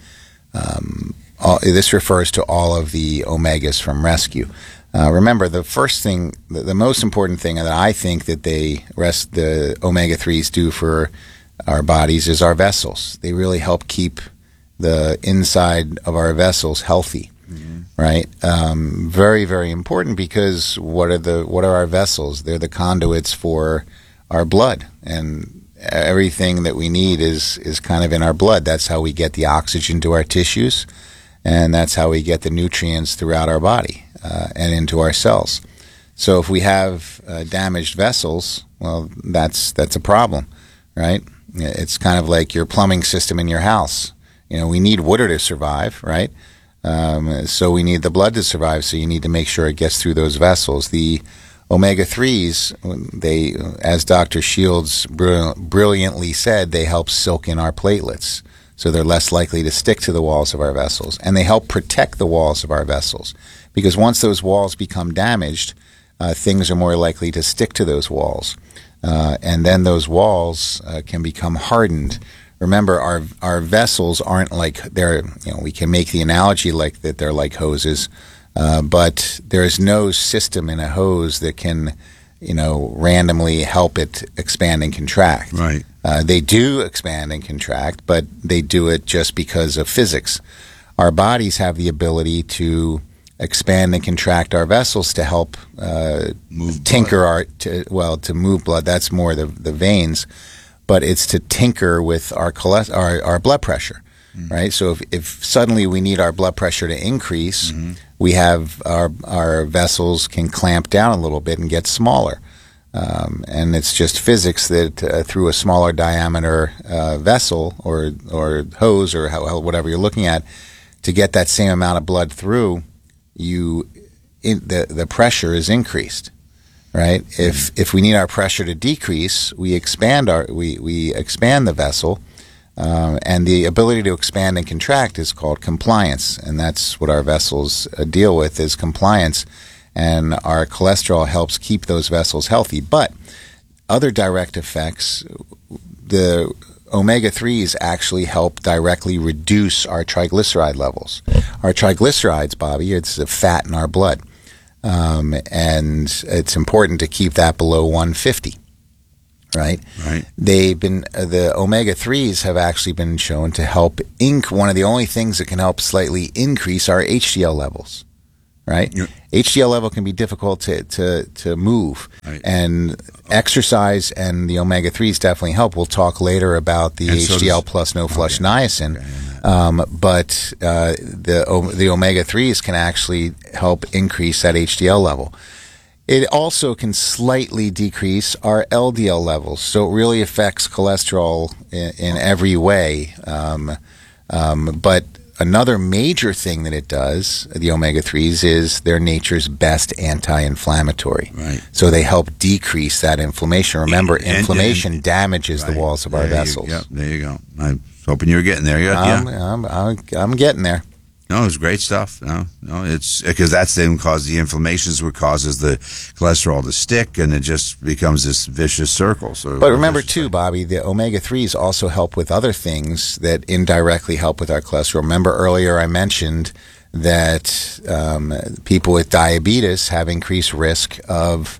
this refers to all of the omegas from Rescue. Remember, the first thing, the most important thing that I think that the omega-3s do for our bodies is our vessels. They really help keep the inside of our vessels healthy, right? Very, very important, because what are our vessels? They're the conduits for our blood, and everything that we need is kind of in our blood. That's how we get the oxygen to our tissues, and that's how we get the nutrients throughout our body and into our cells. So if we have damaged vessels, well, that's a problem, right? It's kind of like your plumbing system in your house. We need water to survive, right? So we need the blood to survive, so you need to make sure it gets through those vessels. The omega-3s, as Dr. Shields brilliantly said, they help silk in our platelets, so they're less likely to stick to the walls of our vessels. And they help protect the walls of our vessels, because once those walls become damaged, things are more likely to stick to those walls. And then those walls can become hardened. Remember, our vessels aren't like we can make the analogy like that they're like hoses, but there is no system in a hose that can, randomly help it expand and contract. Right. They do expand and contract, but they do it just because of physics. Our bodies have the ability to expand and contract our vessels to help tinker to move blood. That's more the veins. But it's to tinker with our blood pressure, right? So if suddenly we need our blood pressure to increase, we have our vessels can clamp down a little bit and get smaller. And it's just physics that through a smaller diameter vessel or hose or whatever you're looking at, to get that same amount of blood through, the pressure is increased, right? If we need our pressure to decrease, we expand the vessel, and the ability to expand and contract is called compliance, and that's what our vessels deal with is compliance, and our cholesterol helps keep those vessels healthy. But other direct effects, the omega-3s actually help directly reduce our triglyceride levels. Our triglycerides, Bobby, it's the fat in our blood. And it's important to keep that below 150, right? Right. The omega-3s have actually been shown to help one of the only things that can help slightly increase our HDL levels, right? Yep. HDL level can be difficult to move, right. And exercise and the omega-3s definitely help. We'll talk later about the HDL plus no flush niacin. Okay. But the omega-3s can actually help increase that HDL level. It also can slightly decrease our LDL levels, so it really affects cholesterol in every way. But another major thing that it does, the omega-3s, is they're nature's best anti-inflammatory. Right. So they help decrease that inflammation. Remember, inflammation damages the walls of our vessels. There you go. I'm hoping you're getting there. I'm getting there. No, it's great stuff. No, it's because that's then cause the inflammations, what causes the cholesterol to stick, and it just becomes this vicious circle. So, but remember too, Bobby, the omega-3s also help with other things that indirectly help with our cholesterol. Remember earlier I mentioned that people with diabetes have increased risk of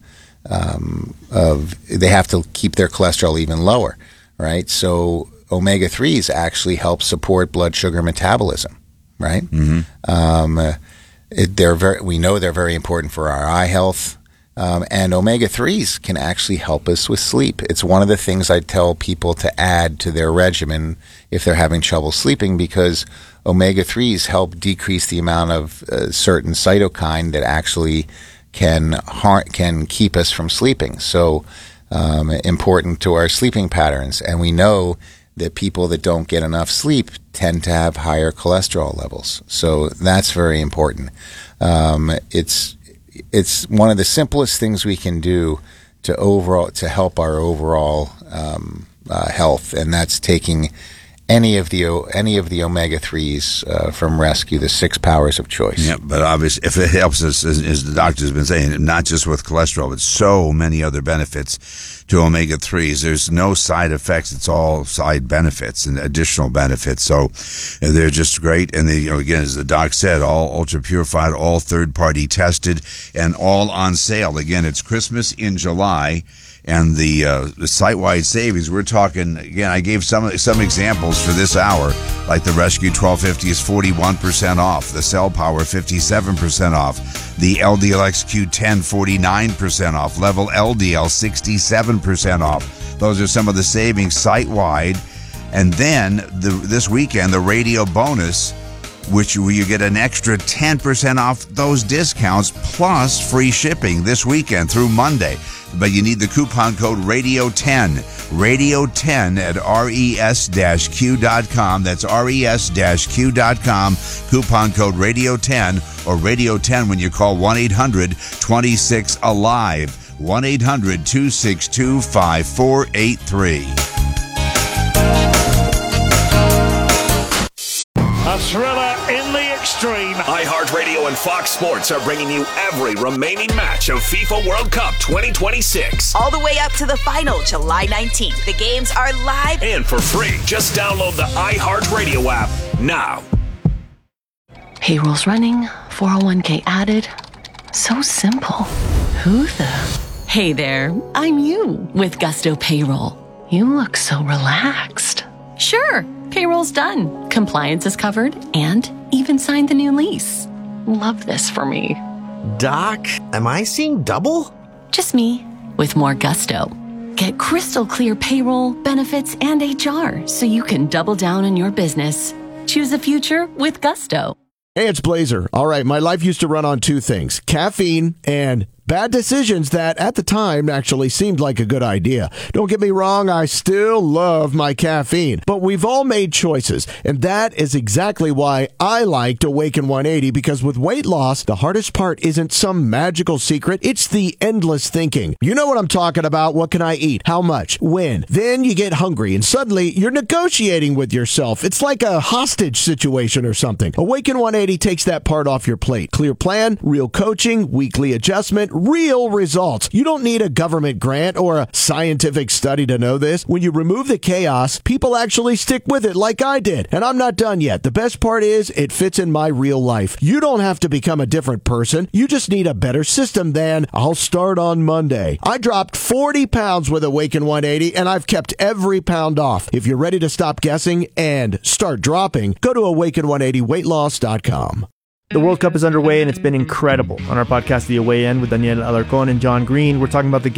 they have to keep their cholesterol even lower, right? So omega-3s actually help support blood sugar metabolism. Right? Mm-hmm. We know they're very important for our eye health, and omega-3s can actually help us with sleep. It's one of the things I tell people to add to their regimen if they're having trouble sleeping, because omega-3s help decrease the amount of certain cytokine that actually can keep us from sleeping. So important to our sleeping patterns, and we know that people that don't get enough sleep tend to have higher cholesterol levels. So that's very important. It's one of the simplest things we can do to help our overall health, and that's taking any of the omega-3s from Rescue, the 6 powers of choice. Yeah, but obviously, if it helps us, as the doctor's been saying, not just with cholesterol, but so many other benefits to omega-3s. There's no side effects. It's all side benefits and additional benefits. So they're just great. And they, again, as the doc said, all ultra purified, all third-party tested, and all on sale. Again, it's Christmas in July. And the site-wide savings, we're talking, again, I gave some examples for this hour, like the Rescue 1250 is 41% off, the Cell Power 57% off, the LDLX Q10 49% off, Level LDL 67% off. Those are some of the savings site-wide. And then this weekend, the radio bonus, which you get an extra 10% off those discounts plus free shipping this weekend through Monday. But you need the coupon code RADIO10, RADIO10 at res-q.com. That's res-q.com, coupon code RADIO10 or RADIO10 when you call 1-800-26-ALIVE, 1-800-262-5483. A thriller in the extreme. iHeartRadio and Fox Sports are bringing you every remaining match of FIFA World Cup 2026. All the way up to the final, July 19th. The games are live and for free. Just download the iHeartRadio app now. Payroll's running, 401k added. So simple. Who the? Hey there, I'm you with Gusto Payroll. You look so relaxed. Sure. Payroll's done. Compliance is covered and even signed the new lease. Love this for me. Doc, am I seeing double? Just me with more gusto. Get crystal clear payroll, benefits, and HR so you can double down on your business. Choose a future with Gusto. Hey, it's Blazer. All right, my life used to run on two things, caffeine and Bad decisions that at the time actually seemed like a good idea. Don't get me wrong, I still love my caffeine, but we've all made choices, and that is exactly why I liked Awaken 180, because with weight loss, the hardest part isn't some magical secret, it's the endless thinking. You know what I'm talking about. What can I eat? How much? When? Then you get hungry, and suddenly you're negotiating with yourself. It's like a hostage situation or something. Awaken 180 takes that part off your plate. Clear plan, real coaching, weekly adjustment, real results. You don't need a government grant or a scientific study to know this. When you remove the chaos, people actually stick with it like I did. And I'm not done yet. The best part is it fits in my real life. You don't have to become a different person. You just need a better system than I'll start on Monday. I dropped 40 pounds with Awaken 180 and I've kept every pound off. If you're ready to stop guessing and start dropping, go to awaken180weightloss.com. The World Cup is underway and it's been incredible. On our podcast, The Away End, with Daniel Alarcon and John Green, we're talking about the